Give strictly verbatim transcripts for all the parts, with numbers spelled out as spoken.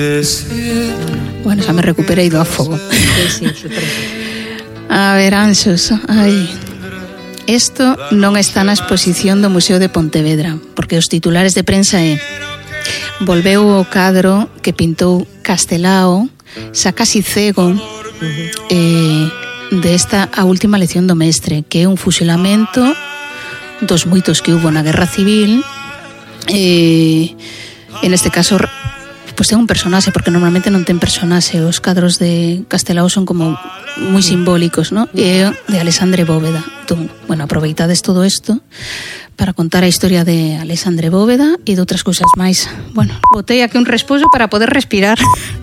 Bueno, xa me recuperei do afogo. Sí, sí, super. A ver, Anxos, ai... Isto non está na exposición do Museo de Pontevedra, porque os titulares de prensa é: volveu o cadro que pintou Castelao, xa casi cego, uh-huh. eh, desta a última lección do mestre, que é un fusilamento dos moitos que hubo na Guerra Civil. Eh, en este caso, pois ten un personaxe, porque normalmente non ten personaxe. Os cadros de Castelao son como moi simbólicos, ¿no? E de Alexandre Bóveda. Entón, bueno, aproveitades todo isto para contar a historia de Alexandre Bóveda e de outras cousas máis. Bueno, botei aquí un resposo para poder respirar.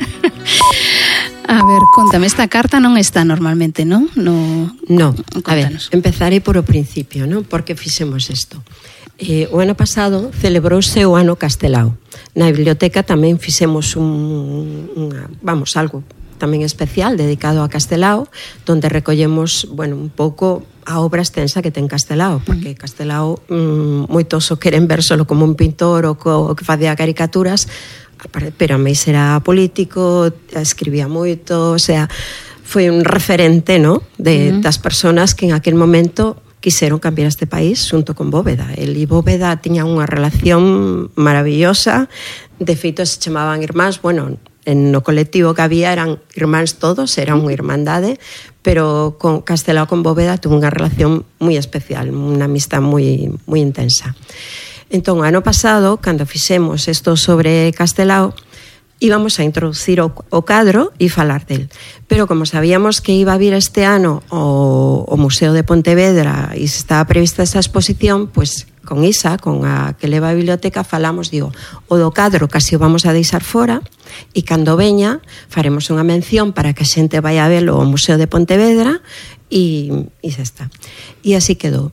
A ver, contame, esta carta non está normalmente, non? No, no, a ver, empezarei por o principio, non? Por que fixemos isto? Eh, o ano pasado celebrouse o ano Castelao. Na biblioteca tamén fixemos un, unha, vamos, algo tamén especial dedicado a Castelao, donde recollemos, bueno, un pouco a obra extensa que ten Castelao, porque Castelao mm, moitos o queren ver solo como un pintor ou co, que facía caricaturas, pero a mí era político, escribía moito, o sea, foi un referente, ¿no?, de, uh-huh. das persoas que en aquel momento quixeron cambiar este país xunto con Bóveda. El e Bóveda tiñan unha relación maravillosa, de feito se chamaban irmáns, bueno, en no colectivo que había eran irmáns todos, era unha irmandade, pero con Castelao con Bóveda tuvo unha relación moi especial, unha amistad moi moi intensa. Entón, ano pasado, cando fixemos isto sobre Castelao, íbamos a introducir o, o cadro e falar del. Pero como sabíamos que iba a vir este ano o, o Museo de Pontevedra e se estaba prevista esa exposición, pois con Isa, con a que leva a biblioteca, falamos, digo, o do cadro casi o vamos a deixar fora e cando veña faremos unha mención para que a xente vai a velo ao Museo de Pontevedra e, e xa está. E así quedou.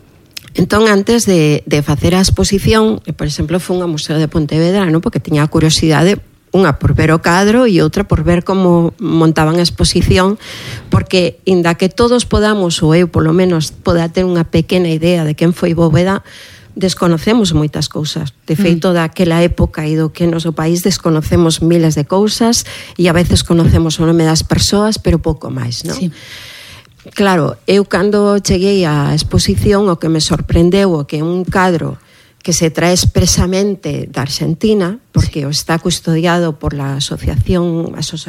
Entón, antes de, de facer a exposición, por exemplo, fui ao Museo de Pontevedra, non? Porque tiña a curiosidade, unha por ver o cadro e outra por ver como montaban a exposición, porque inda que todos podamos, ou eu polo menos poda ter unha pequena idea de quen foi Bóveda, desconocemos moitas cousas. De feito, daquela época e do que no noso país desconocemos miles de cousas e a veces conocemos o nome das persoas, pero pouco máis, non? Sí. Claro, eu cando cheguei á exposición, o que me sorprendeu o que un cadro que se trae expresamente da Argentina, porque sí. está custodiado por la asociación,